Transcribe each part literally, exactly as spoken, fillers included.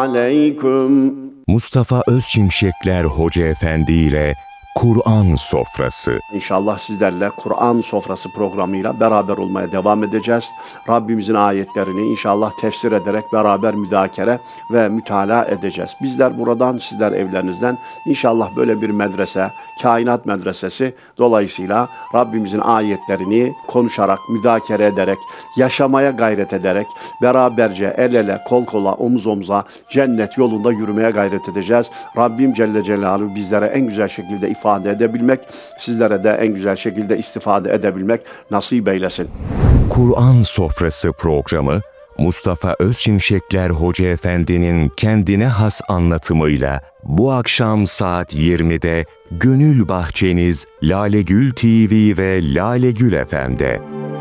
عليكم. Mustafa Özçimşekler Hoca Efendi ile Kur'an Sofrası. İnşallah sizlerle Kur'an Sofrası programıyla beraber olmaya devam edeceğiz. Rabbimizin ayetlerini inşallah tefsir ederek beraber müzakere ve mütalaa edeceğiz. Bizler buradan, sizler evlerinizden inşallah böyle bir medrese, kainat medresesi dolayısıyla Rabbimizin ayetlerini konuşarak, müzakere ederek, yaşamaya gayret ederek, beraberce el ele, kol kola, omuz omuza cennet yolunda yürümeye gayret edeceğiz. Rabbim Celle Celaluhu bizlere en güzel şekilde ifade edebilmek, sizlere de en güzel şekilde istifade edebilmek nasip eylesin. Kur'an Sofrası programı, Mustafa Özçimşekler Hoca Efendi'nin kendine has anlatımıyla bu akşam saat yirmide Gönül Bahçeniz Lalegül T V ve Lalegül F M'de.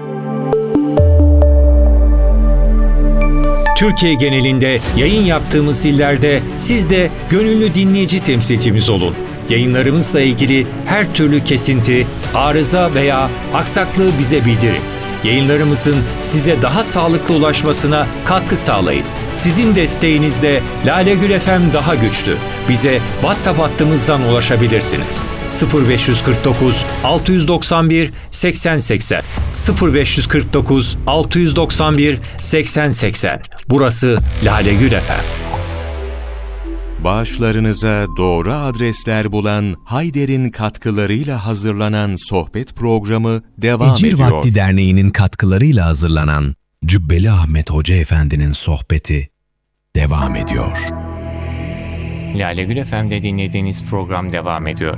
Türkiye genelinde yayın yaptığımız illerde siz de gönüllü dinleyici temsilcimiz olun. Yayınlarımızla ilgili her türlü kesinti, arıza veya aksaklığı bize bildirin. Yayınlarımızın size daha sağlıklı ulaşmasına katkı sağlayın. Sizin desteğinizle Lalegül F M daha güçlü. Bize WhatsApp hattımızdan ulaşabilirsiniz. sıfır beş kırk dokuz altı doksan bir seksen seksen sıfır beş kırk dokuz altı doksan bir seksen seksen. Burası Lalegül F M. Bağışlarınıza doğru adresler bulan Hayder'in katkılarıyla hazırlanan sohbet programı devam Ecir ediyor. Vakti Derneği'nin katkılarıyla hazırlanan Cübbeli Ahmet Hoca Efendi'nin sohbeti devam ediyor. Lalegül F M'de dinlediğiniz program devam ediyor.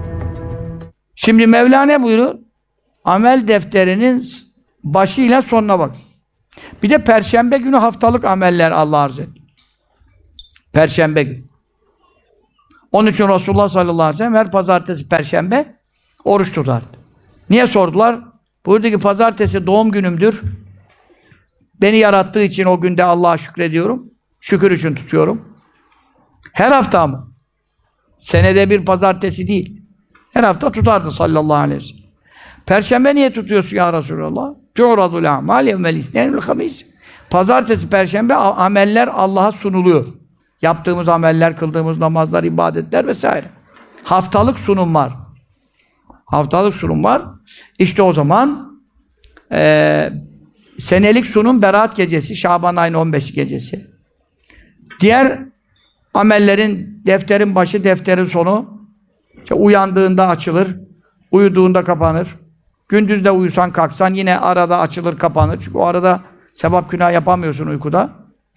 Şimdi Mevla ne buyuruyor? Amel defterinin başıyla sonuna bak. Bir de Perşembe günü haftalık ameller Allah arz ediyor. Perşembe günü. Onun için Resulullah sallallahu aleyhi ve sellem her pazartesi, perşembe oruç tutardı. Niye sordular? Buyurdu ki pazartesi doğum günümdür. Beni yarattığı için o günde Allah'a şükrediyorum. Şükür için tutuyorum. Her hafta mı? Senede bir pazartesi değil. Her hafta tutardı sallallahu aleyhi ve sellem. Perşembe niye tutuyorsun ya Resulallah? Tu'radul a'mal yevmel isneyn vel hamis. Pazartesi, perşembe ameller Allah'a sunuluyor. Yaptığımız ameller, kıldığımız namazlar, ibadetler vesaire. Haftalık sunum var. Haftalık sunum var. İşte o zaman e, senelik sunum Berat gecesi, Şaban ayının on beşi gecesi. Diğer amellerin defterin başı, defterin sonu. İşte uyandığında açılır, uyuduğunda kapanır. Gündüz de uyusan kalksan yine arada açılır, kapanır. Çünkü o arada sevap günah yapamıyorsun uykuda.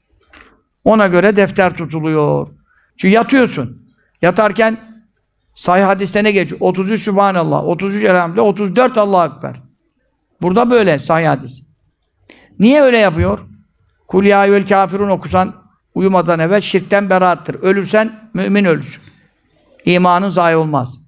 Ona göre defter tutuluyor. Çünkü yatıyorsun. Yatarken sahih hadiste ne geçiyor? otuz üç Sübhanallah, otuz üç Elhamdülillah, otuz dört Allahu Ekber. Burada böyle sahih hadis. Niye öyle yapıyor? Kul ya eyyuhel kafirun okusan uyumadan evvel şirkten beraattır. Ölürsen mümin ölürsün. İmanın zayi olmaz.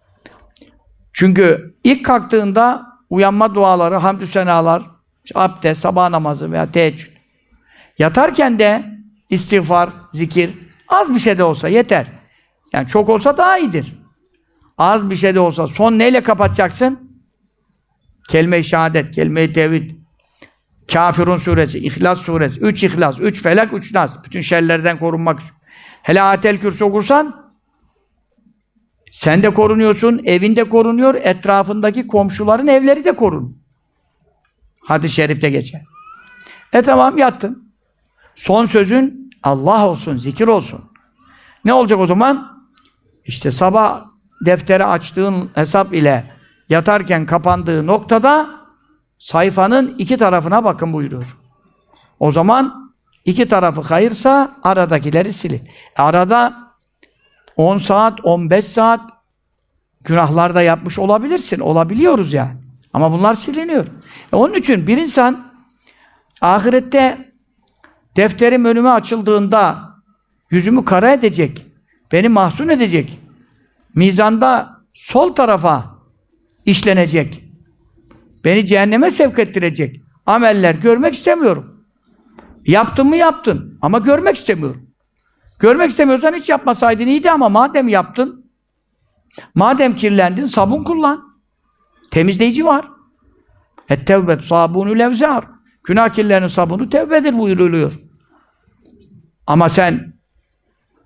Çünkü ilk kalktığında uyanma duaları, hamdü senalar, abdest, sabah namazı veya teheccüd. Yatarken de istiğfar, zikir, az bir şey de olsa yeter. Yani çok olsa daha iyidir. Az bir şey de olsa. Son neyle kapatacaksın? Kelime-i şehadet, kelime-i tevhid, Kafirun suresi, İhlas suresi, üç İhlas, üç Felak, üç Nas. Bütün şerlerden korunmak için. Hele Atel Kürsü okursan sen de korunuyorsun, evin de korunuyor, etrafındaki komşuların evleri de korun. Hadis-i şerifte geçer. E tamam yattın. Son sözün Allah olsun, zikir olsun. Ne olacak o zaman? İşte sabah defteri açtığın hesap ile yatarken kapandığı noktada sayfanın iki tarafına bakın buyuruyor. O zaman iki tarafı hayırsa aradakileri silin. Arada on saat, on beş saat günahlar da yapmış olabilirsin. Olabiliyoruz yani. Ama bunlar siliniyor. E onun için bir insan ahirette defterim önüme açıldığında yüzümü kara edecek, beni mahzun edecek, mizanda sol tarafa işlenecek, beni cehenneme sevk ettirecek ameller görmek istemiyorum. Yaptın mı yaptın ama görmek istemiyorum. Görmek istemiyorsan hiç yapmasaydın iyiydi ama madem yaptın, madem kirlendin sabun kullan. Temizleyici var. Et-tevbet sabunul evzar. Günah kirlerinin sabunu tevbedir buyuruluyor. Ama sen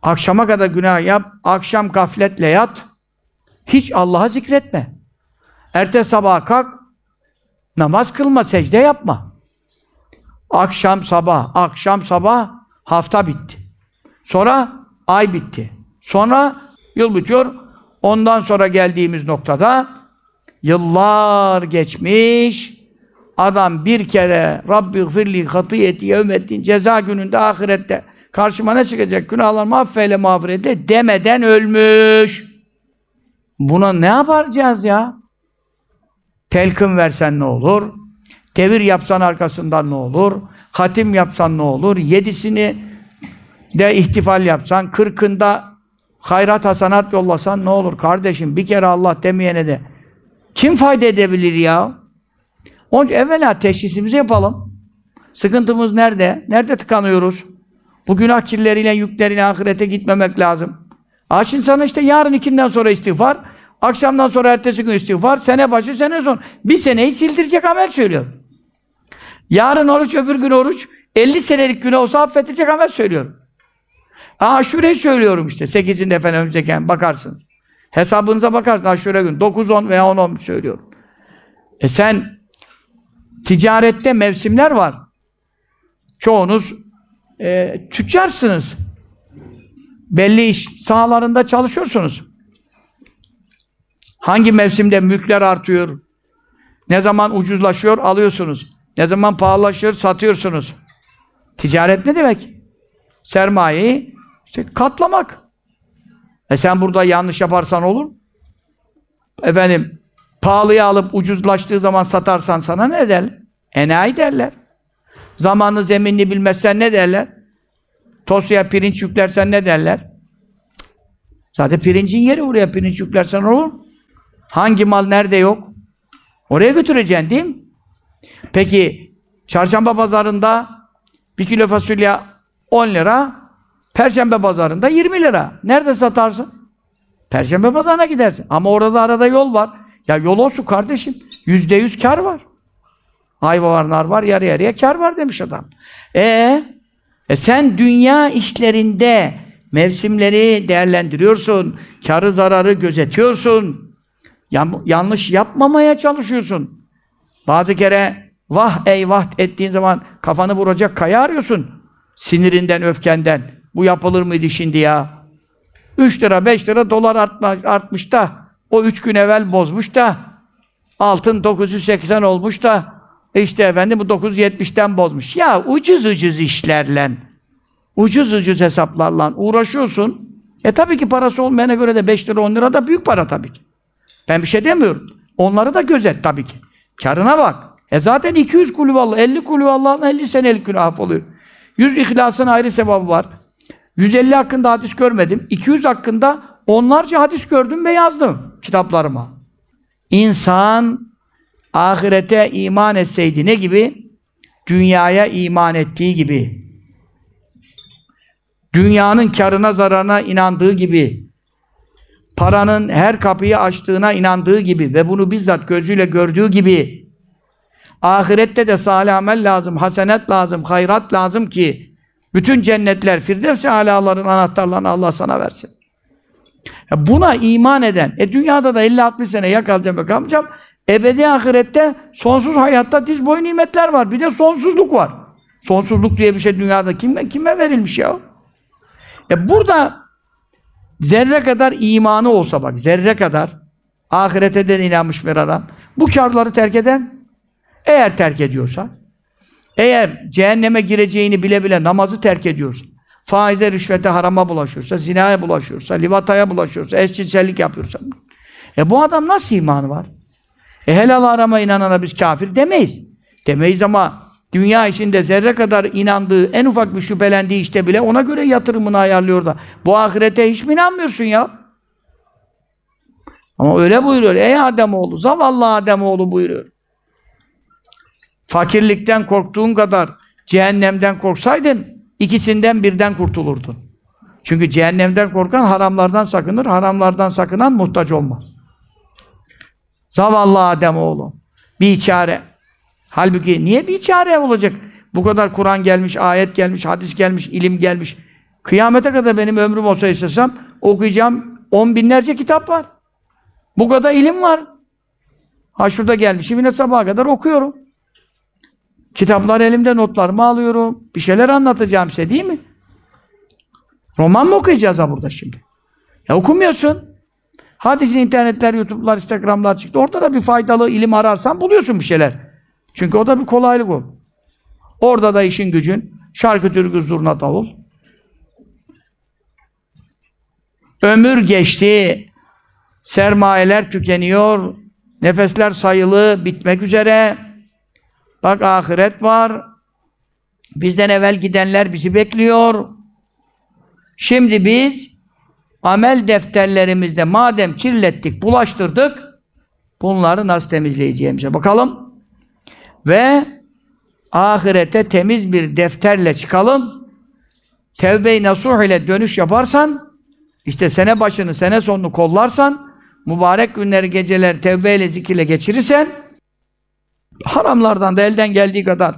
Akşama kadar günah yap, akşam gafletle yat, hiç Allah'a zikretme. Ertesi sabaha kalk, namaz kılma, secde yapma. Akşam sabah, akşam sabah hafta bitti. Sonra ay bitti. Sonra yıl bitiyor. Ondan sonra geldiğimiz noktada yıllar geçmiş. Adam bir kere Rabbi gfirli hatiyeti yevmeddin ceza gününde ahirette karşıma ne çıkacak? Günahlarımı affeyle mağfiretle demeden ölmüş. Buna ne yapacağız ya? Telkin versen ne olur? Devir yapsan arkasından ne olur? Hatim yapsan ne olur? Yedisini de ihtifal yapsan, kırkında hayrat hasanat yollasan ne olur? Kardeşim bir kere Allah demeyene de kim fayda edebilir ya? Onun için evvela teşhisimizi yapalım. Sıkıntımız nerede? Nerede tıkanıyoruz? Bu günah kirleriyle, yükleriyle ahirete gitmemek lazım. Ha şimdi sana işte yarın ikinden sonra istiğfar, akşamdan sonra ertesi gün istiğfar, sene başı, sene son. Bir seneyi sildirecek amel söylüyor. Yarın oruç, öbür gün oruç, elli senelik günah olsa affedilecek amel söylüyorum. Aa Aşure'yi söylüyorum işte, sekizinde Efendimiz'deyken bakarsınız. Hesabınıza bakarsınız Aşure gün, dokuz on veya on on söylüyorum. E sen, ticarette mevsimler var. Çoğunuz e, tüccarsınız. Belli iş sahalarında çalışıyorsunuz. Hangi mevsimde mülkler artıyor? Ne zaman ucuzlaşıyor? Alıyorsunuz. Ne zaman pahalılaşıyor? Satıyorsunuz. Ticaret ne demek? Sermayeyi işte katlamak. E sen burada yanlış yaparsan olur. Efendim, pahalıya alıp ucuzlaştığı zaman satarsan sana ne derler? Enayi derler. Zamanı zeminini bilmezsen ne derler? Tosya pirinç yüklersen ne derler? Zaten pirincin yeri oraya pirinç yüklersen olur. Hangi mal nerede yok? Oraya götüreceksin değil mi? Peki, çarşamba pazarında bir kilo fasulye on lira, perşembe pazarında yirmi lira. Nerede satarsın? Perşembe pazarına gidersin. Ama orada arada yol var. Ya yol olsun kardeşim. Yüzde yüz kar var. Ayva var, nar var, yarı yarıya kar var demiş adam. Ee, e sen dünya işlerinde mevsimleri değerlendiriyorsun. Karı zararı gözetiyorsun. Yan, yanlış yapmamaya çalışıyorsun. Bazı kere vah eyvah ettiğin zaman kafanı vuracak kaya arıyorsun. Sinirinden, öfkenden. Bu yapılır mıydı şimdi ya? Üç lira, beş lira dolar artma, artmış da o üç gün evvel bozmuş da altın dokuz yüz seksen olmuş da işte efendim bu dokuz yüz yetmişten bozmuş. Ya ucuz ucuz işlerle, ucuz ucuz hesaplarla uğraşıyorsun. E tabii ki parası olmayana göre de beş lira on lira da büyük para tabii ki. Ben bir şey demiyorum. Onları da gözet tabii ki. Kârına bak. E zaten iki yüz kulüvallah, elli kulüvallah'ın elli senelik günah affoluyor. yüz ihlasın ayrı sevabı var. yüz elli hakkında hadis görmedim. iki yüz hakkında onlarca hadis gördüm ve yazdım kitaplarıma. İnsan ahirete iman etseydi ne gibi? Dünyaya iman ettiği gibi. Dünyanın karına zararına inandığı gibi. Paranın her kapıyı açtığına inandığı gibi ve bunu bizzat gözüyle gördüğü gibi. Ahirette de salih amel lazım, hasenet lazım, hayrat lazım ki bütün cennetler, Firdevs-i Alâ'ların anahtarlarını Allah sana versin. Buna iman eden, e dünyada da elli altmış sene ya kalacağım ya kalmayacağım, ebedi ahirette, sonsuz hayatta diz boyu nimetler var. Bir de sonsuzluk var. Sonsuzluk diye bir şey dünyada kime, kime verilmiş ya? E burada zerre kadar imanı olsa bak, zerre kadar ahirete de inanmış bir adam. Bu kârları terk eden, eğer terk ediyorsa, eğer cehenneme gireceğini bile bile namazı terk ediyorsa, faize, rüşvete, harama bulaşıyorsa, zinaya bulaşıyorsa, livataya bulaşıyorsa, eşcinsellik yapıyorsa, e bu adam nasıl imanı var? E helal harama inanana biz kafir demeyiz. Demeyiz ama dünya içinde zerre kadar inandığı, en ufak bir şüphelendiği işte bile ona göre yatırımını ayarlıyor da. Bu ahirete hiç mi inanmıyorsun ya? Ama öyle buyuruyor. Ey Ademoğlu, zavallı Ademoğlu buyuruyor. Fakirlikten korktuğun kadar cehennemden korksaydın, ikisinden birden kurtulurdun. Çünkü cehennemden korkan haramlardan sakınır, haramlardan sakınan muhtaç olmaz. Zavallı Ademoğlu, biçare. Halbuki niye biçare olacak? Bu kadar Kur'an gelmiş, ayet gelmiş, hadis gelmiş, ilim gelmiş. Kıyamete kadar benim ömrüm olsa istesem okuyacağım on binlerce kitap var. Bu kadar ilim var. Ha şurada gelmişim yine sabaha kadar okuyorum. Kitaplar elimde, notlarımı alıyorum. Bir şeyler anlatacağım size değil mi? Roman mı okuyacağız ha burada şimdi? Ya okumuyorsun. Hadi şimdi internetler, YouTube'lar, Instagram'lar çıktı. Orada da bir faydalı ilim ararsan buluyorsun bir şeyler. Çünkü o da bir kolaylık o. Orada da işin gücün şarkı, türkü, zurna, davul. Ömür geçti. Sermayeler tükeniyor. Nefesler sayılı, bitmek üzere. Bak ahiret var. Bizden evvel gidenler bizi bekliyor. Şimdi biz amel defterlerimizde madem kirlettik, bulaştırdık, bunları nasıl temizleyeceğimize bakalım. Ve ahirete temiz bir defterle çıkalım. Tevbe-i nasuh ile dönüş yaparsan, işte sene başını, sene sonunu kollarsan, mübarek günleri, geceleri tevbeyle, zikirle geçirirsen, haramlardan da elden geldiği kadar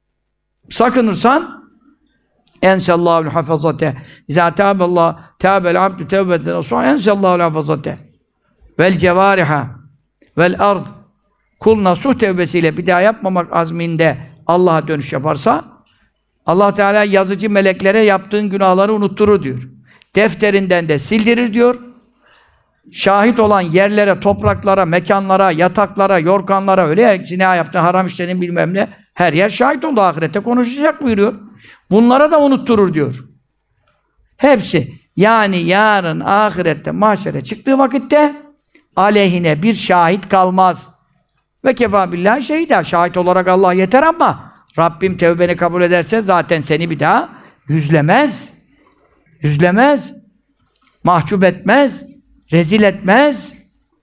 sakınırsan, ensallâhu'l hafazate. İzâ tâbellâh, tâbel abdü tevbeten nasuh, ensallâhu'l hafazate. Vel cevâriha, vel ard. Kul nasuh tevbesiyle bir daha yapmamak azminde Allah'a dönüş yaparsa, Allah Teala yazıcı meleklere yaptığın günahları unutturur diyor. Defterinden de sildirir diyor. Şahit olan yerlere, topraklara, mekanlara, yataklara, yorganlara, öyle ya, zina yaptın, haram işledin bilmem ne, her yer şahit oldu, ahirette konuşacak buyuruyor. Bunlara da unutturur diyor. Hepsi. Yani yarın ahirette, mahşere çıktığı vakitte aleyhine bir şahit kalmaz. Ve kefâ billahi şehîdâ. Şahit olarak Allah yeter ama Rabbim tevbeni kabul ederse zaten seni bir daha yüzlemez. Yüzlemez. Mahcup etmez. Rezil etmez.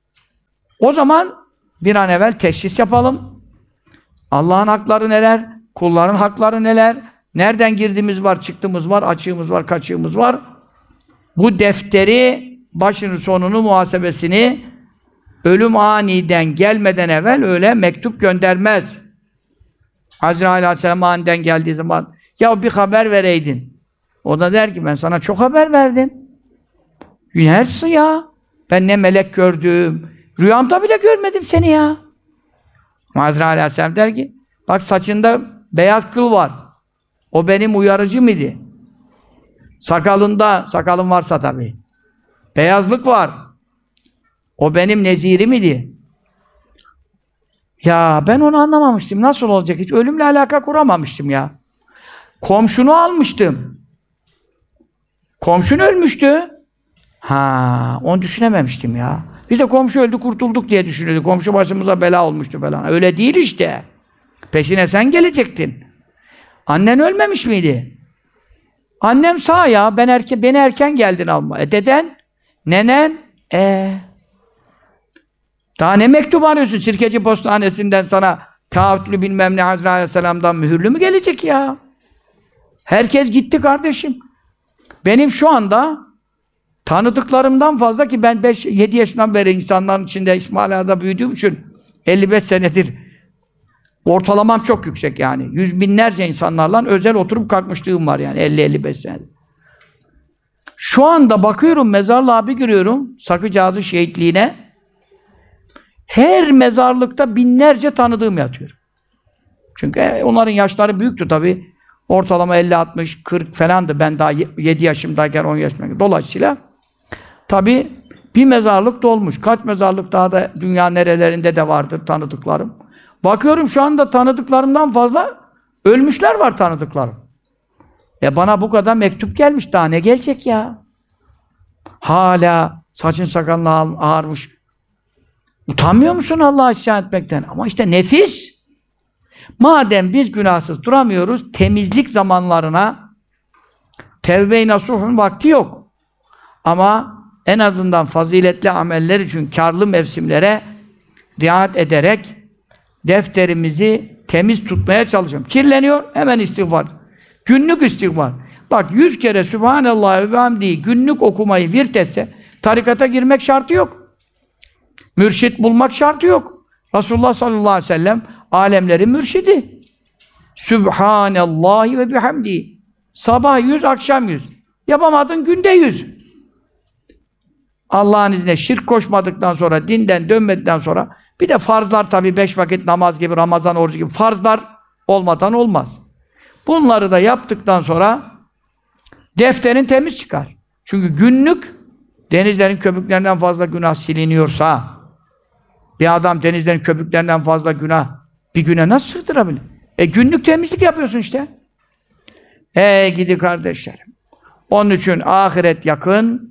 O zaman bir an evvel teşhis yapalım. Allah'ın hakları neler? Kulların hakları neler? Nereden girdiğimiz var, çıktığımız var, açığımız var, kaçığımız var. Bu defteri, başını, sonunu, muhasebesini ölüm aniden gelmeden evvel öyle mektup göndermez. Azrail Aleyhisselam aniden geldiği zaman ya bir haber vereydin. O da der ki ben sana çok haber verdim. Yünersin ya. Ben ne melek gördüm. Rüyamda bile görmedim seni ya. Azrail Aleyhisselam der ki bak saçında beyaz kıl var. O benim uyarıcı mıydı? Sakalında, sakalın varsa tabii. Beyazlık var. O benim nezirim idi. Ya ben onu anlamamıştım. Nasıl olacak? Hiç ölümle alaka kuramamıştım ya. Komşunu almıştım. Komşun ölmüştü. Ha, onu düşünememiştim ya. Biz de komşu öldü kurtulduk diye düşünüyorduk. Komşu başımıza bela olmuştu falan. Öyle değil işte. Peşine sen gelecektin. Annen ölmemiş miydi? Annem sağ ya. Ben erken, beni erken geldin alma. E deden? Nenen? Eee? Daha ne mektup arıyorsun? Sirkeci postanesinden sana taahhütlü bilmem ne Hazreti Aleyhisselam'dan mühürlü mü gelecek ya? Herkes gitti kardeşim. Benim şu anda tanıdıklarımdan fazla ki ben beş yedi yaşından beri insanların içinde İsmail Ağa'da büyüdüğüm için elli beş senedir ortalamam çok yüksek yani. Yüz binlerce insanlarla özel oturup kalkmışlığım var yani elli elli beş senedir. Şu anda bakıyorum mezarlığa bir giriyorum Sakıcağızı şehitliğine. Her mezarlıkta binlerce tanıdığım yatıyor. Çünkü onların yaşları büyüktü tabii. Ortalama elli altmış kırk falandı. Ben daha yedi yaşımdayken on yaşımdayken. Dolayısıyla tabii bir mezarlık dolmuş. Kaç mezarlık daha da dünya nerelerinde de vardır tanıdıklarım. Bakıyorum şu anda tanıdıklarımdan fazla ölmüşler var tanıdıklarım. E bana bu kadar mektup gelmiş. Daha ne gelecek ya? Hala saçın sakalın ağarmış. Utanmıyor musun Allah'a isyan etmekten? Ama işte nefis. Madem biz günahsız duramıyoruz, temizlik zamanlarına tevbe-i nasuhun vakti yok. Ama en azından faziletli ameller için kârlı mevsimlere riayet ederek defterimizi temiz tutmaya çalışalım. Kirleniyor, hemen istiğfar. Günlük istiğfar. Bak yüz kere Sübhanallah ve hamdihi günlük okumayı virt etse, tarikata girmek şartı yok. Mürşit bulmak şartı yok. Resulullah sallallahu aleyhi ve sellem alemlerin mürşidi. Sübhanallahi ve bihamdihi. Sabah yüz, akşam yüz. Yapamadın günde yüz. Allah'ın izniyle şirk koşmadıktan sonra, dinden dönmedikten sonra, bir de farzlar tabii beş vakit namaz gibi, Ramazan orucu gibi farzlar olmadan olmaz. Bunları da yaptıktan sonra defterin temiz çıkar. Çünkü günlük denizlerin köpüklerinden fazla günah siliniyorsa, bir adam denizlerin köpüklerinden fazla günah bir güne nasıl sığdırabilir? E günlük temizlik yapıyorsun işte. Ey gidi kardeşlerim. Onun için ahiret yakın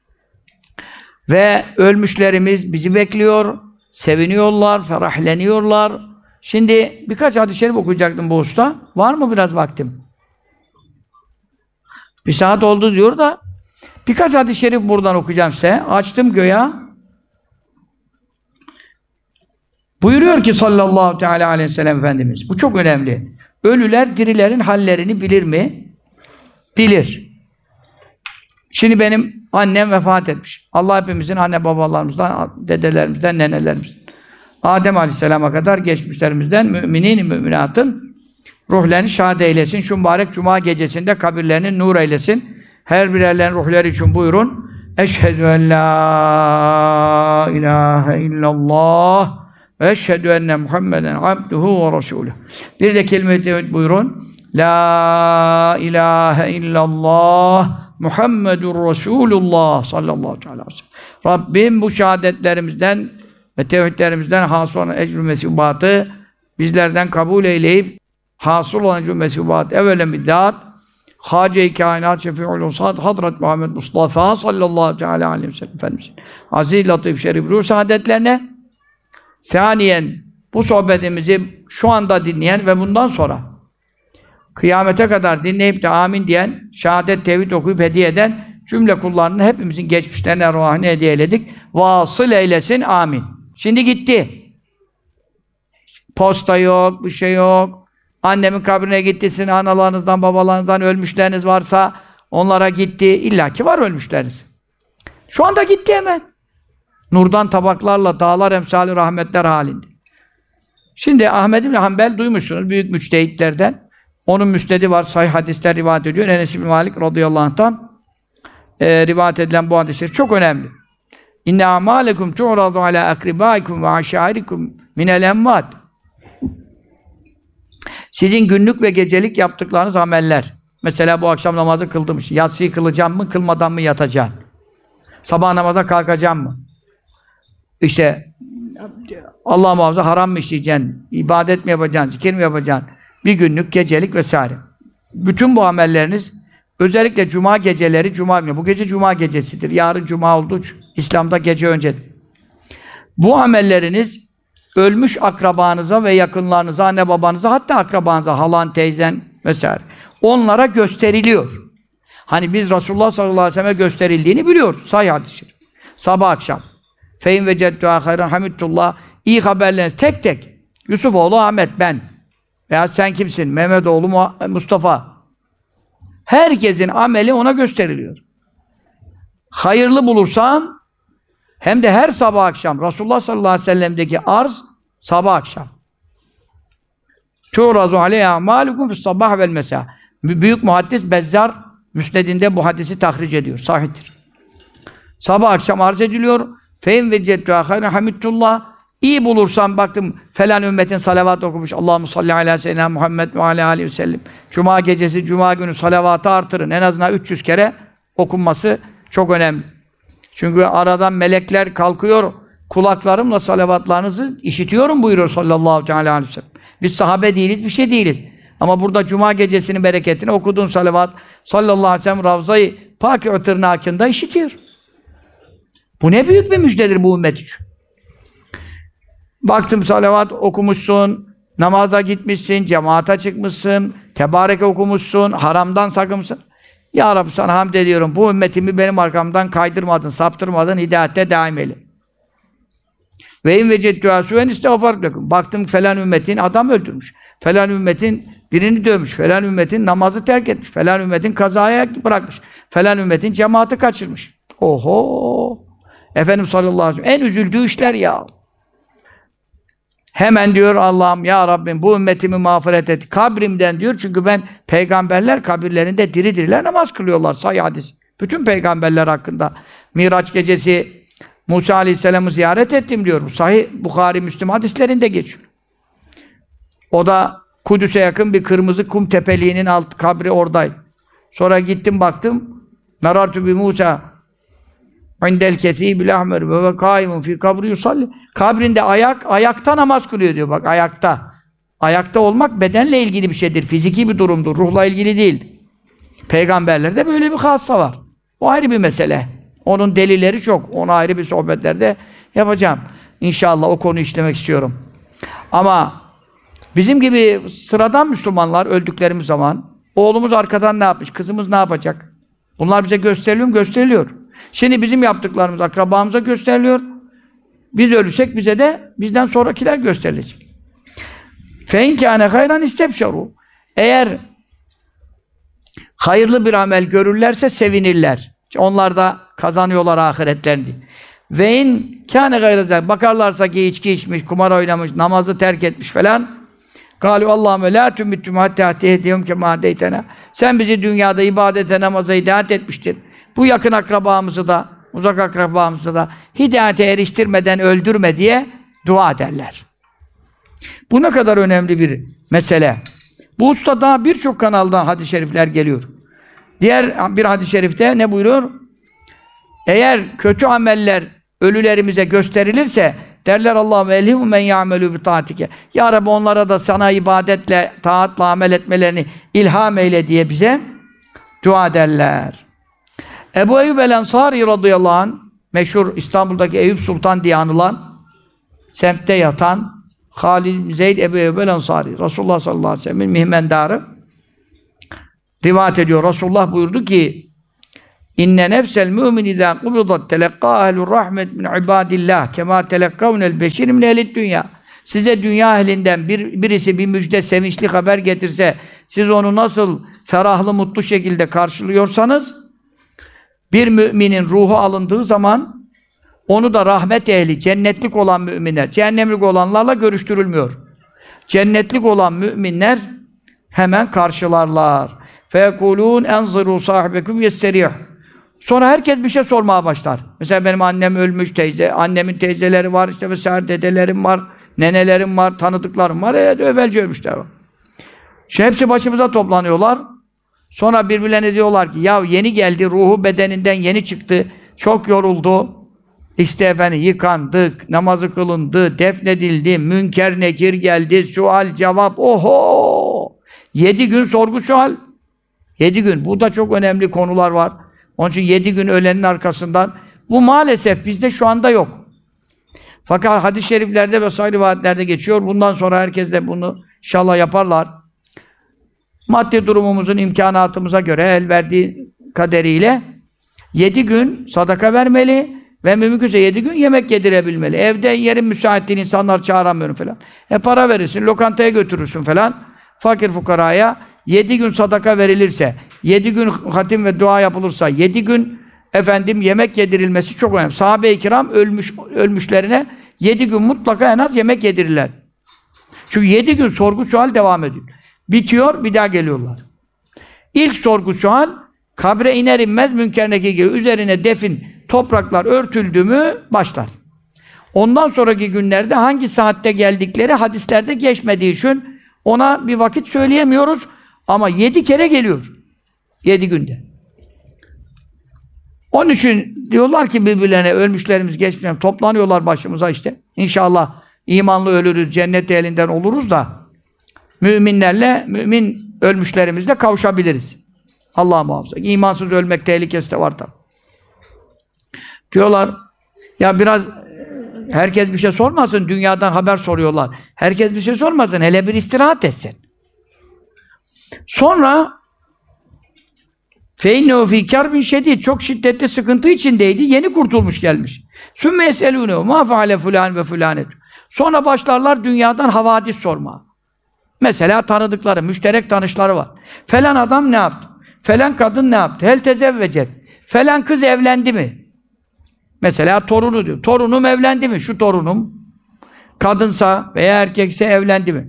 ve ölmüşlerimiz bizi bekliyor, seviniyorlar, ferahleniyorlar. Şimdi birkaç hadis-i şerif okuyacaktım bu usta. Var mı biraz vaktim? Bir saat oldu diyor da birkaç hadis-i şerif buradan okuyacağım size. Açtım göğe. Buyuruyor ki sallallahu teala aleyhi ve sellem Efendimiz. Bu çok önemli. Ölüler dirilerin hallerini bilir mi? Bilir. Şimdi benim annem vefat etmiş. Allah hepimizin anne babalarımızdan, dedelerimizden, nenelerimizden, Adem Aleyhisselam'a kadar geçmişlerimizden müminin müminatın ruhlerini şad eylesin. Şu mübarek cuma gecesinde kabirlerini nur eylesin. Her birerlerin ruhları için buyurun. Eşhedü en la ilahe illallah ve eşhedü enne Muhammeden abduhu ve resuluhu. Bir de kelime-i tevhid buyurun. La ilahe illallah Muhammedur Resulullah sallallahu aleyhi ve sellem. Rabbim bu şehadetlerimizden ve tevhidlerimizden hasıl olan ecr-ü mesubatı bizlerden kabul eyleyip hasıl olan ecr-ü mesubat evvelen bid'at Hâce-i Kainat Şefi'ül Usad Hazret Muhammed Mustafa sallallahu aleyhi ve sellem Efendimiz aziz, latif, şerif ruh saadetlerine saniyen bu sohbetimizi şu anda dinleyen ve bundan sonra kıyamete kadar dinleyip de amin diyen, şehadet, tevhid okuyup hediye eden cümle kullarının hepimizin geçmişlerine ruhani hediye eyledik. Vasıl eylesin, amin. Şimdi gitti. Posta yok, bir şey yok. Annemin kabrine gitti, sizin analarınızdan, babalarınızdan ölmüşleriniz varsa onlara gitti. İlla ki var ölmüşleriniz. Şu anda gitti hemen. Nurdan tabaklarla dağlar emsali rahmetler halinde. Şimdi Ahmed İbn Hanbel duymuşsunuz büyük müçtehitlerden. Onun müsnedi var, sahih hadisler rivayet ediyor. Enes İbn Malik radıyallahu anh'tan e, rivayet edilen bu hadisler çok önemli. İnne amalekum tu'radu ala akribaikum ve aşairikum minel emvat. Sizin günlük ve gecelik yaptıklarınız ameller. Mesela bu akşam namazı kıldım. Yatsıyı kılacağım mı, kılmadan mı yatacağım? Sabah namaza kalkacağım mı? İşte Allah muhafaza haram mı işleyeceksin? İbadet mi yapacaksın? Zikir mi yapacaksın? Bir günlük, gecelik vesaire. Bütün bu amelleriniz özellikle cuma geceleri, cuma günü. Bu gece cuma gecesidir. Yarın cuma olduğu için İslam'da gece öncedir. Bu amelleriniz ölmüş akrabanıza ve yakınlarınıza, anne babanıza, hatta akrabanıza, halan, teyzen vesaire. Onlara gösteriliyor. Hani biz Resulullah sallallahu aleyhi ve sellem'e gösterildiğini biliyoruz. Sahih hadis-i sabah akşam. Fein ve ceddua hayran hamidullah. İyi haberleriniz tek tek. Yusufoğlu Ahmet, ben. Veya sen kimsin? Mehmetoğlu Mustafa. Herkesin ameli ona gösteriliyor. Hayırlı bulursam hem de her sabah akşam Resulullah sallallahu aleyhi ve sellem'deki arz sabah akşam. Tu'razu aleyhi a'malukum fis sabah vel mesa. Büyük muhaddis Bezzar Müsned'inde bu hadisi tahric ediyor. Sahihtir. Sabah akşam arz ediliyor. Fein ve ceddua hayran hamidullah. İyi bulursam baktım falan ümmetin salavat okumuş. Allahumme salli ala seyyidina Muhammed ve ala aleyhi ve sellem. Cuma gecesi, cuma günü salavatı artırın. En azından üç yüz kere okunması çok önemli. Çünkü aradan melekler kalkıyor. Kulaklarımla salavatlarınızı işitiyorum buyuruyor sallallahu aleyhi ve sellem. Biz sahabe değiliz, bir şey değiliz. Ama burada cuma gecesinin bereketini okuduğun salavat sallallahu aleyhi ve sellem Ravza-i Pak-ı tırnakında işitiyor. Bu ne büyük bir müjdedir bu ümmet için. Baktım salavat okumuşsun, namaza gitmişsin, cemaate çıkmışsın, tebareke okumuşsun, haramdan sakınmışsın. Ya Rabbi sana hamd ediyorum. Bu ümmetimi benim arkamdan kaydırmadın, saptırmadın, hidayette daim eyle. Ve in veceddü asuen istağfar lekum. Baktım falan ümmetin adam öldürmüş. Falan ümmetin birini dövmüş. Falan ümmetin namazı terk etmiş. Falan ümmetin kazaya bırakmış. Falan ümmetin cemaati kaçırmış. Oho! Efendimiz sallallahu aleyhi ve sellem en üzüldüğü işler ya. Hemen diyor Allah'ım ya Rabbim bu ümmetimi mağfiret et. Kabrimden diyor çünkü ben peygamberler kabirlerinde diri diriler namaz kılıyorlar. Sahih hadis. Bütün peygamberler hakkında. Miraç gecesi Musa Aleyhisselam'ı ziyaret ettim diyor. Sahih Bukhari Müslim hadislerinde geçiyor. O da Kudüs'e yakın bir kırmızı kum tepeliğinin alt kabri oradaydı. Sonra gittim baktım. Merartu bi Musa indel kesibil ahmer ve ve kaimun fi kabri yusalli. Kabrinde ayak, ayakta namaz kılıyor diyor bak ayakta. Ayakta olmak bedenle ilgili bir şeydir. Fiziki bir durumdur. Ruhla ilgili değil. Peygamberlerde böyle bir hassa var. O ayrı bir mesele. Onun delilleri çok. Onu ayrı bir sohbetlerde yapacağım. İnşallah o konuyu işlemek istiyorum. Ama bizim gibi sıradan Müslümanlar öldüklerimiz zaman oğlumuz arkadan ne yapmış, kızımız ne yapacak? Bunlar bize gösteriliyor mu? Gösteriliyor. Şimdi bizim yaptıklarımız akrabamıza gösteriliyor. Biz ölürsek bize de bizden sonrakiler gösterilecek. فَاِنْ كَانَ خَيْرًا اِسْتَبْشَرُوا Eğer hayırlı bir amel görürlerse sevinirler. Onlar da kazanıyorlar ahiretlerini. Ve in kâne gayre bakarlarsa ki içki içmiş, kumar oynamış, namazı terk etmiş falan. Kâlu Allahümme lâ tümmüttüm hattâ tehdiyum kemâ hadeytena. Sen bizi dünyada ibadete, namaza hidayet etmiştin. Bu yakın akrabamızı da, uzak akrabamızı da hidayete eriştirmeden öldürme diye dua ederler. Bu ne kadar önemli bir mesele. Bu usta daha birçok kanaldan hadis-i şerifler geliyor. Diğer bir hadis-i şerifte ne buyuruyor? Eğer kötü ameller ölülerimize gösterilirse derler Allah'ım elhimu men ya'melu bi taatike. Ya Rabbi onlara da sana ibadetle, taatla amel etmelerini ilham eyle diye bize dua ederler. Ebu Eyyub el-Ensari radıyallahu anh meşhur İstanbul'daki Eyüp Sultan diye anılan semtte yatan Halid bin Zeyd Ebu Eyyub el-Ensari Resulullah sallallahu aleyhi ve sellem'in mihmendarı rivayet ediyor. Resulullah buyurdu ki İnne nefsel mü'min izâ kubidat telekkâ ehlur rahmet min ibâdillah kemâ telekkâvnel beşir min ehlid dünya. Size dünya ehlinden bir, birisi bir müjde, sevinçli haber getirse siz onu nasıl ferahlı, mutlu şekilde karşılıyorsanız bir müminin ruhu alındığı zaman onu da rahmet ehli, cennetlik olan müminler, cehennemlik olanlarla görüştürülmüyor. Cennetlik olan müminler hemen karşılarlar. فَيَقُولُونَ اَنْظِرُوا صَاحِبَكُمْ يَسْتَرِيحُ Sonra herkes bir şey sormaya başlar. Mesela benim annem ölmüş teyze, annemin teyzeleri var, işte vesaire dedelerim var, nenelerim var, tanıdıklarım var, evet, evvelce ölmüşler var. Şimdi hepsi başımıza toplanıyorlar. Sonra birbirlerine diyorlar ki, ya yeni geldi, ruhu bedeninden yeni çıktı, çok yoruldu. İşte efendim yıkandık, namazı kılındı, defnedildi, münker nekir geldi, sual cevap, oho! Yedi gün sorgu sual. Yedi gün. Burada çok önemli konular var. Onun için yedi gün ölenin arkasından. Bu maalesef bizde şu anda yok. Fakat hadis-i şeriflerde ve sahih rivayetlerde geçiyor. Bundan sonra herkes de bunu inşallah yaparlar. Maddi durumumuzun imkanatımıza göre el verdiği kaderiyle yedi gün sadaka vermeli ve mümkünse yedi gün yemek yedirebilmeli. Evde yerin müsait değil, insanlar çağıramıyorum falan. E para verirsin, lokantaya götürürsün falan. Fakir fukaraya yedi gün sadaka verilirse, yedi gün hatim ve dua yapılırsa, yedi gün efendim yemek yedirilmesi çok önemli. Sahabe-i kiram ölmüş, ölmüşlerine yedi gün mutlaka en az yemek yedirirler. Çünkü yedi gün sorgu sual devam ediyor. Bitiyor, bir daha geliyorlar. İlk sorgu sual, kabre iner inmez münker nekir gibi üzerine defin, topraklar örtüldü mü başlar. Ondan sonraki günlerde hangi saatte geldikleri hadislerde geçmediği için ona bir vakit söyleyemiyoruz. Ama yedi kere geliyor. Yedi günde. Onun için diyorlar ki birbirlerine ölmüşlerimiz geçmişlerimiz toplanıyorlar başımıza işte. İnşallah imanlı ölürüz, cennet elinden oluruz da müminlerle, mümin ölmüşlerimizle kavuşabiliriz. Allah muhafaza. İmansız ölmek tehlikesi de var tabi. Diyorlar ya biraz herkes bir şey sormasın, dünyadan haber soruyorlar. Herkes bir şey sormasın, hele bir istirahat etsin. Sonra فَاِنَّهُ ف۪ي كَرْبٍ şedid çok şiddetli sıkıntı içindeydi. Yeni kurtulmuş gelmiş. ثُمَّ يَسْأَلُونَهُ مَا فَعَلَ فُلَانِ وَفُلَانَةُ Sonra başlarlar dünyadan havadis sorma. Mesela tanıdıkları, müşterek tanışları var. Falan adam ne yaptı? Falan kadın ne yaptı? Hel tezevvecet. Falan kız evlendi mi? Mesela torunu diyor. Torunum evlendi mi? Şu torunum. Kadınsa veya erkekse evlendi mi?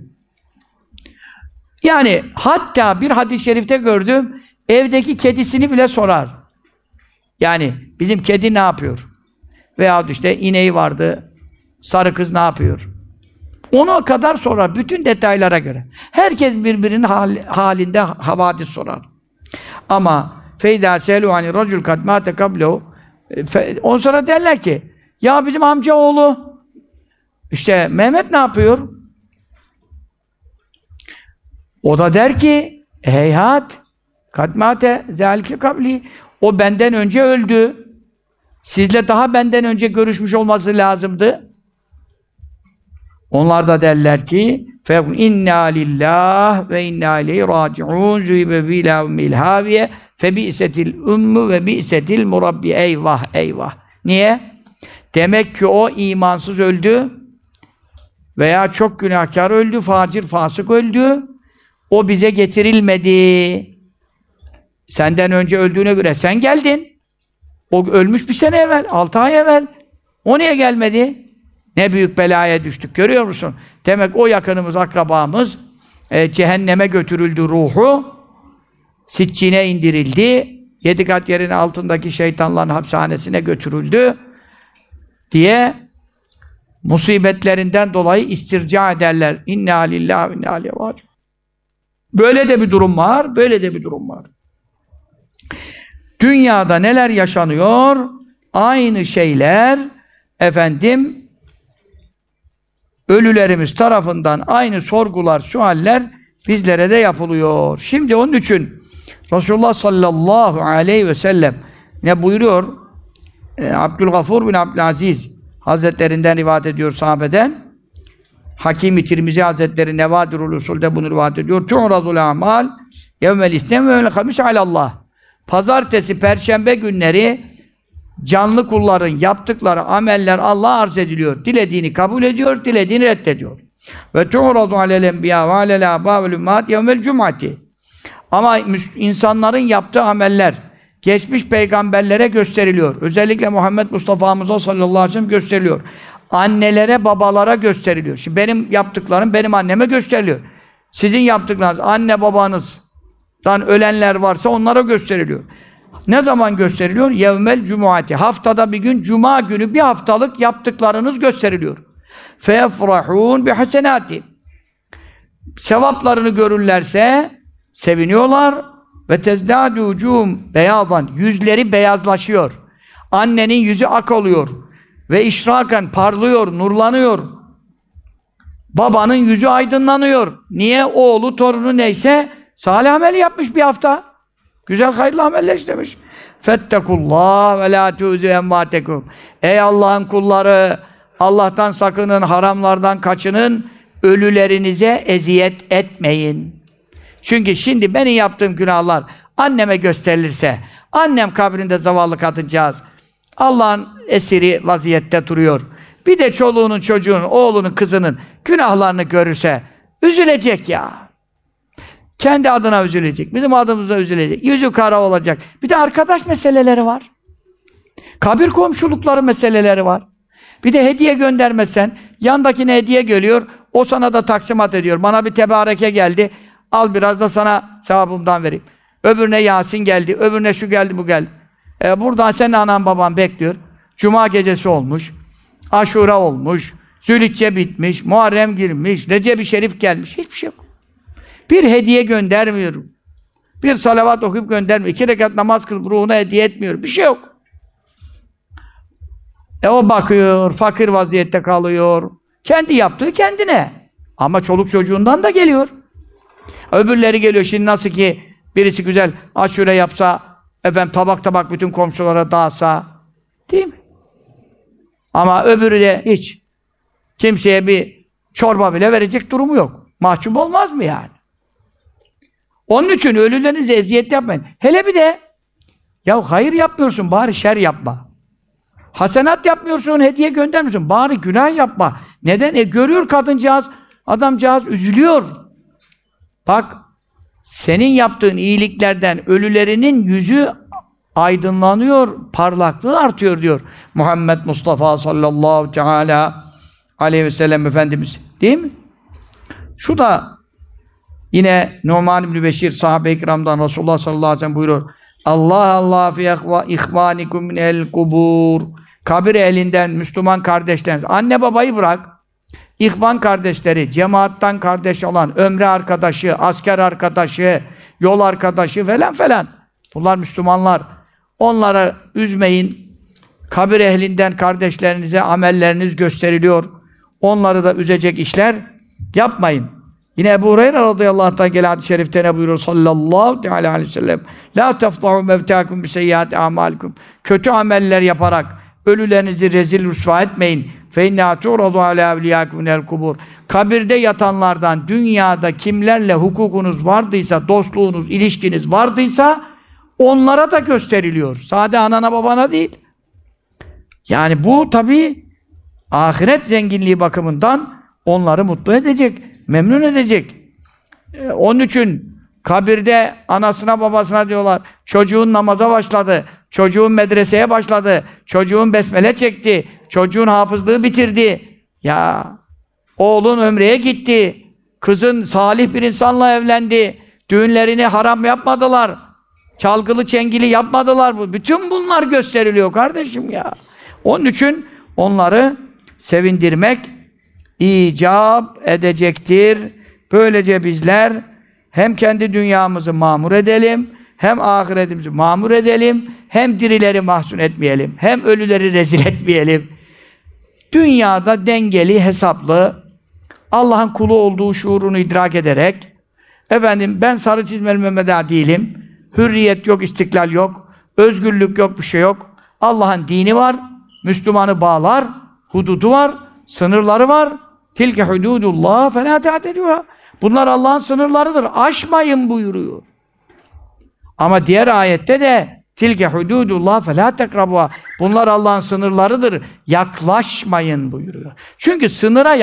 Yani hatta bir hadis-i şerifte gördüm, evdeki kedisini bile sorar. Yani bizim kedi ne yapıyor? Veyahut işte ineği vardı, sarı kız ne yapıyor? Ona kadar sorar, bütün detaylara göre. Herkes birbirinin hal, halinde havadis sorar. Ama feyda selu hani racul kad mate kablehu, on sonra derler ki, ya bizim amca oğlu, işte Mehmet ne yapıyor? O da der ki, heyhat, kad mate zelike kabli, o benden önce öldü. Sizle daha benden önce görüşmüş olması lazımdı. Onlar da derler ki, فَيَقُلْ اِنَّا لِلّٰهِ وَاِنَّا اِلَيْهِ رَاجِعُونَ زُيْبَ بِلَا اُمِّ الْهَاوِيَ فَبِئْسَتِ الْاُمُّ وَبِئْسَتِ الْمُرَبِّ. Eyvah, eyvah. Niye? Demek ki o imansız öldü veya çok günahkar öldü, facir, fasık öldü. O bize getirilmedi. Senden önce öldüğüne göre sen geldin. O ölmüş bir sene evvel, altı ay evvel. O niye gelmedi? Ne büyük belaya düştük, görüyor musun? Demek o yakınımız, akrabamız e, cehenneme götürüldü ruhu, Siccine indirildi, yedi kat yerin altındaki şeytanların hapishanesine götürüldü diye musibetlerinden dolayı istirca ederler. İnna lillahi ve inna ileyhi raciun. Böyle de bir durum var, böyle de bir durum var. Dünyada neler yaşanıyor? Aynı şeyler efendim ölülerimiz tarafından aynı sorgular, sualler bizlere de yapılıyor. Şimdi onun için Resulullah sallallahu aleyhi ve sellem ne buyuruyor? Ee, Abdülgafur bin Abdülaziz Hazretlerinden rivayet ediyor sahabeden. Hakim-i Tirmizi Hazretleri Nevadirul Usul'de bunu rivayet ediyor. Tu'radul amal yevmel istem ve yevmel hamis alallah. Pazartesi, perşembe günleri canlı kulların yaptıkları ameller Allah'a arz ediliyor. Dilediğini kabul ediyor, dilediğini reddediyor. Ve tu'radu alel enbiya ve alel âbâ vel ümmat yevmel cum'ati. Ama insanların yaptığı ameller geçmiş peygamberlere gösteriliyor. Özellikle Muhammed Mustafa'mıza sallallahu aleyhi ve sellem gösteriliyor. Annelere, babalara gösteriliyor. Şimdi benim yaptıklarım benim anneme gösteriliyor. Sizin yaptıklarınız, anne babanızdan ölenler varsa onlara gösteriliyor. Ne zaman gösteriliyor? Yevmel cumuati. Haftada bir gün, cuma günü bir haftalık yaptıklarınız gösteriliyor. Feyefrahûn bihasenâti. Sevaplarını görürlerse seviniyorlar ve tezdâdû ucûm beyazan. Yüzleri beyazlaşıyor. Annenin yüzü ak oluyor. Ve işraken parlıyor, nurlanıyor. Babanın yüzü aydınlanıyor. Niye? Oğlu, torunu neyse salih amel yapmış bir hafta. Güzel, hayırlı ameller işlemiş. Fettekullah ve la tu'zu emmâtekum. Ey Allah'ın kulları, Allah'tan sakının, haramlardan kaçının, ölülerinize eziyet etmeyin. Çünkü şimdi benim yaptığım günahlar anneme gösterilirse, annem kabrinde zavallı kadıncağız, Allah'ın esiri vaziyette duruyor. Bir de çoluğunun, çocuğunun, oğlunun, kızının günahlarını görürse üzülecek ya. Kendi adına üzülecek, bizim adımıza üzülecek, yüzü kara olacak. Bir de arkadaş meseleleri var. Kabir komşulukları meseleleri var. Bir de hediye göndermesen, yandakine hediye geliyor, o sana da taksimat ediyor. Bana bir tebareke geldi, al biraz da sana sevabımdan vereyim. Öbürüne Yasin geldi, öbürüne şu geldi, bu geldi. Ee, buradan senin anan baban bekliyor. Cuma gecesi olmuş, Aşura olmuş, Zülhicce bitmiş, Muharrem girmiş, Recep-i Şerif gelmiş, hiçbir şey yok. Bir hediye göndermiyorum. Bir salavat okuyup göndermiyor. İki rekat namaz kılıp ruhuna hediye etmiyor. Bir şey yok. E o bakıyor, fakir vaziyette kalıyor. Kendi yaptığı kendine. Ama çoluk çocuğundan da geliyor. Öbürleri geliyor. Şimdi nasıl ki birisi güzel aşure yapsa, efendim tabak tabak bütün komşulara dağıtsa, değil mi? Ama öbürü de hiç kimseye bir çorba bile verecek durumu yok. Mahcup olmaz mı yani? Onun için ölülerinize eziyet yapmayın. Hele bir de ya hayır yapmıyorsun, bari şer yapma. Hasenat yapmıyorsun, hediye göndermiyorsun, bari günah yapma. Neden? E görüyor kadıncağız, adamcağız üzülüyor. Bak, senin yaptığın iyiliklerden ölülerinin yüzü aydınlanıyor, parlaklığı artıyor diyor Muhammed Mustafa sallallahu teala aleyhi ve sellem Efendimiz. Değil mi? Şu da yine Numan İbni Beşir sahabe-i kiramdan Resulullah sallallahu aleyhi ve sellem buyuruyor. Allah Allah fi ihvanikum min el kubur. Kabir elinden Müslüman kardeşleriniz. Anne babayı bırak. İhvan kardeşleri, cemaattan kardeş olan, ömre arkadaşı, asker arkadaşı, yol arkadaşı falan falan. Bunlar Müslümanlar. Onları üzmeyin. Kabir ehlinden kardeşlerinize amelleriniz gösteriliyor. Onları da üzecek işler yapmayın. Yine Ebu Hureyre radıyallahu anh'tan gelen hadis-i şerifte ne buyuruyor sallallahu teala aleyhi ve sellem? La teftahu mevtâkum bi seyyiâti a'mâlikum. Kötü ameller yaparak ölülerinizi rezil rüsva etmeyin. Fe innâ tu'radu alâ evliyâkum minel kubur. Kabirde yatanlardan dünyada kimlerle hukukunuz vardıysa, dostluğunuz, ilişkiniz vardıysa onlara da gösteriliyor. Sade anana babana değil. Yani bu tabii ahiret zenginliği bakımından onları mutlu edecek, memnun edecek. Ee, onun için kabirde anasına babasına diyorlar, çocuğun namaza başladı, çocuğun medreseye başladı, çocuğun besmele çekti, çocuğun hafızlığı bitirdi. Ya oğlun ömreye gitti, kızın salih bir insanla evlendi, düğünlerini haram yapmadılar, çalgılı çengili yapmadılar. Bütün bunlar gösteriliyor kardeşim ya. Onun için onları sevindirmek icap edecektir. Böylece bizler hem kendi dünyamızı mamur edelim, hem ahiretimizi mamur edelim, hem dirileri mahzun etmeyelim, hem ölüleri rezil etmeyelim. Dünyada dengeli, hesaplı, Allah'ın kulu olduğu şuurunu idrak ederek, efendim ben sarı çizmeli Mehmet Ağa değilim, hürriyet yok, istiklal yok, özgürlük yok, bir şey yok. Allah'ın dini var, Müslümanı bağlar, hududu var, sınırları var. Tilke hududullah felâ te'tedûhâ. Bunlar Allah'ın sınırlarıdır. Aşmayın buyuruyor. Ama diğer ayette de tilke hududullah felâ tekrabûhâ. Bunlar Allah'ın sınırlarıdır. Yaklaşmayın buyuruyor. Çünkü sınıra